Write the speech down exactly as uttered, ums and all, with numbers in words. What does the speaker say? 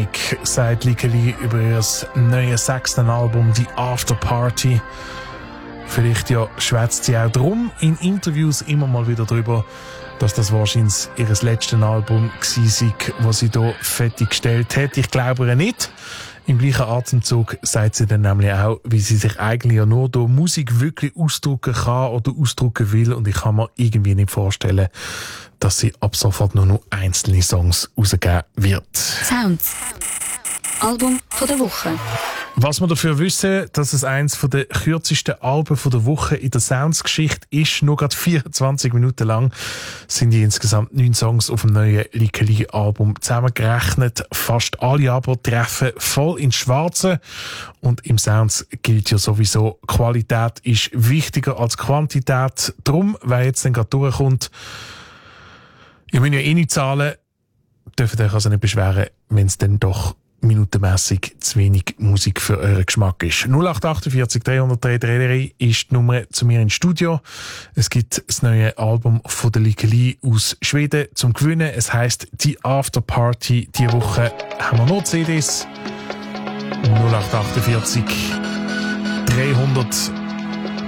wenig, sagt Likeli über ihr neues sechsten Album «The After Party». Vielleicht ja schwätzt sie auch drum in Interviews immer mal wieder drüber, dass das wahrscheinlich ihr letztes Album war, das sie hier fertiggestellt hat. Ich glaube ihr nicht. Im gleichen Atemzug sagt sie dann nämlich auch, wie sie sich eigentlich ja nur durch Musik wirklich ausdrücken kann oder ausdrücken will. Und ich kann mir irgendwie nicht vorstellen, dass sie ab sofort nur noch einzelne Songs rausgeben wird. Sounds. Album von der Woche. Was wir dafür wissen, dass es eines der kürzesten Alben der Woche in der Sounds-Geschichte ist, nur gerade vierundzwanzig Minuten lang, sind die insgesamt neun Songs auf dem neuen Likeli-Album zusammengerechnet. Fast alle aber treffen voll ins Schwarze. Und im Sounds gilt ja sowieso, Qualität ist wichtiger als Quantität. Drum, wer jetzt dann gerade durchkommt, ihr müsst ja eh nicht zahlen, dürft euch also nicht beschweren, wenn es dann doch minutenmässig zu wenig Musik für euren Geschmack ist. null acht acht vier drei null drei drei ist die Nummer zu mir ins Studio. Es gibt das neue Album von der Likeli aus Schweden zum Gewinnen. Es heisst «The After Party». Diese Woche haben wir noch C Ds. null acht acht vier drei null drei